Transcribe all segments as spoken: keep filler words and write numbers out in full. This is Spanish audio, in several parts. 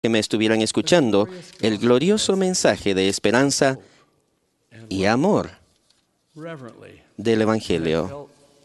que me estuvieran escuchando el glorioso mensaje de esperanza y amor del Evangelio.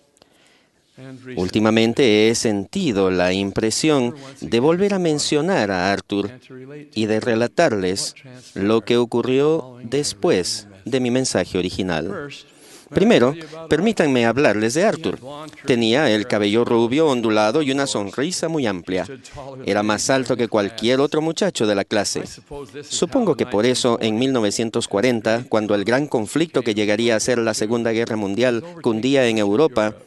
Últimamente he sentido la impresión de volver a mencionar a Arthur y de relatarles lo que ocurrió después de mi mensaje original. Primero, permítanme hablarles de Arthur. Tenía el cabello rubio, ondulado y una sonrisa muy amplia. Era más alto que cualquier otro muchacho de la clase. Supongo que por eso, en mil novecientos cuarenta, cuando el gran conflicto que llegaría a ser la Segunda Guerra Mundial cundía en Europa,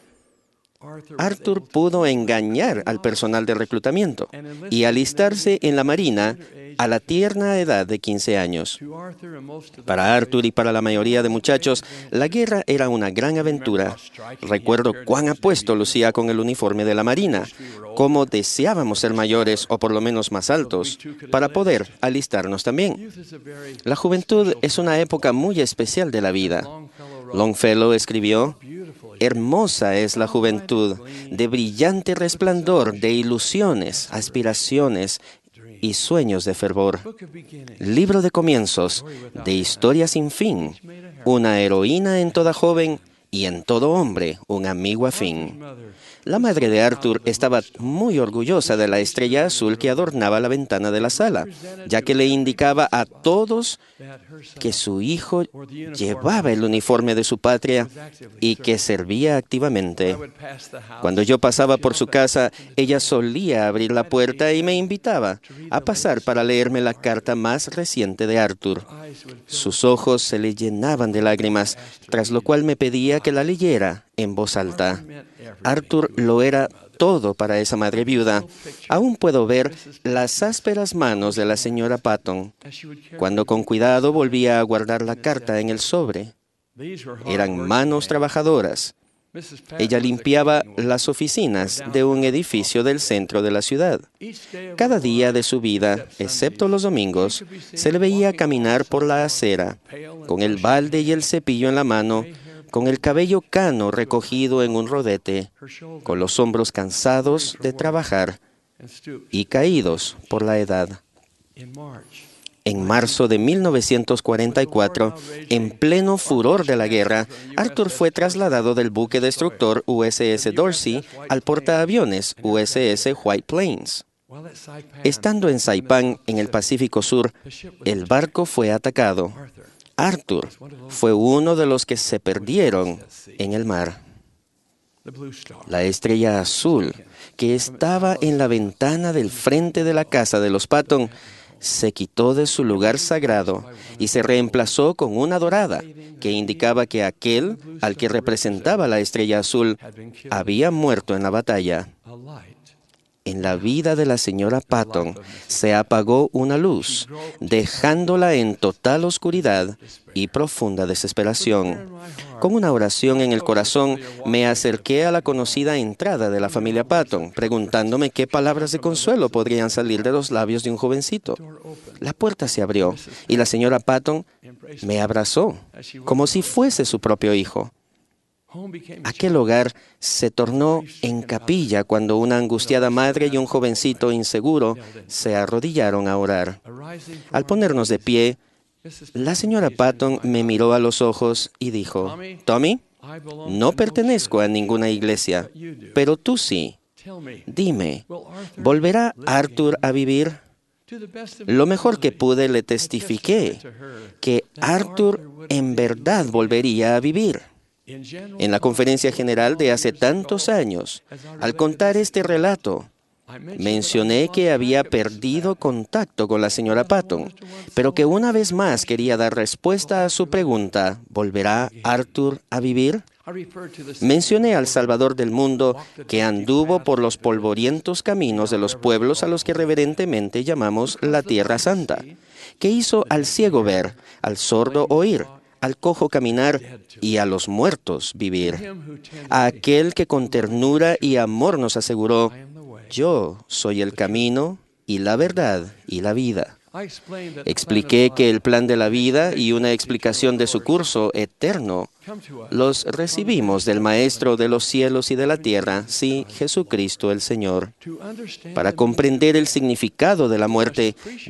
Arthur pudo engañar al personal de reclutamiento y alistarse en la Marina a la tierna edad de quince años. Para Arthur y para la mayoría de muchachos, la guerra era una gran aventura. Recuerdo cuán apuesto lucía con el uniforme de la Marina, cómo deseábamos ser mayores o por lo menos más altos para poder alistarnos también. La juventud es una época muy especial de la vida. Longfellow escribió: «Hermosa es la juventud, de brillante resplandor, de ilusiones, aspiraciones y sueños de fervor. Libro de comienzos, de historia sin fin, una heroína en toda joven y en todo hombre un amigo afín». La madre de Arthur estaba muy orgullosa de la estrella azul que adornaba la ventana de la sala, ya que le indicaba a todos que su hijo llevaba el uniforme de su patria y que servía activamente. Cuando yo pasaba por su casa, ella solía abrir la puerta y me invitaba a pasar para leerme la carta más reciente de Arthur. Sus ojos se le llenaban de lágrimas, tras lo cual me pedía que la leyera en voz alta. Arthur lo era todo para esa madre viuda. Aún puedo ver las ásperas manos de la señora Patton cuando con cuidado volvía a guardar la carta en el sobre. Eran manos trabajadoras. Ella limpiaba las oficinas de un edificio del centro de la ciudad. Cada día de su vida, excepto los domingos, se le veía caminar por la acera, con el balde y el cepillo en la mano, con el cabello cano recogido en un rodete, con los hombros cansados de trabajar y caídos por la edad. En marzo de mil novecientos cuarenta y cuatro, en pleno furor de la guerra, Arthur fue trasladado del buque destructor U S S Dorsey al portaaviones U S S White Plains. Estando en Saipán, en el Pacífico Sur, el barco fue atacado. Arthur fue uno de los que se perdieron en el mar. La estrella azul, que estaba en la ventana del frente de la casa de los Patton, se quitó de su lugar sagrado y se reemplazó con una dorada, que indicaba que aquel al que representaba la estrella azul había muerto en la batalla. En la vida de la señora Patton se apagó una luz, dejándola en total oscuridad y profunda desesperación. Con una oración en el corazón, me acerqué a la conocida entrada de la familia Patton, preguntándome qué palabras de consuelo podrían salir de los labios de un jovencito. La puerta se abrió y la señora Patton me abrazó, como si fuese su propio hijo. Aquel hogar se tornó en capilla cuando una angustiada madre y un jovencito inseguro se arrodillaron a orar. Al ponernos de pie, la señora Patton me miró a los ojos y dijo: «Tommy, no pertenezco a ninguna iglesia, pero tú sí. Dime, ¿volverá Arthur a vivir?» Lo mejor que pude le testifiqué que Arthur en verdad volvería a vivir. En la conferencia general de hace tantos años, al contar este relato, mencioné que había perdido contacto con la señora Patton, pero que una vez más quería dar respuesta a su pregunta: ¿volverá Arthur a vivir? Mencioné al Salvador del mundo, que anduvo por los polvorientos caminos de los pueblos a los que reverentemente llamamos la Tierra Santa, que hizo al ciego ver, al sordo oír, al cojo caminar y a los muertos vivir. A aquel que con ternura y amor nos aseguró: «Yo soy el camino y la verdad y la vida. Expliqué que el plan de la vida y una explicación de su curso eterno los recibimos del Maestro de los cielos y de la tierra, sí, Jesucristo el Señor. Para comprender el significado de la muerte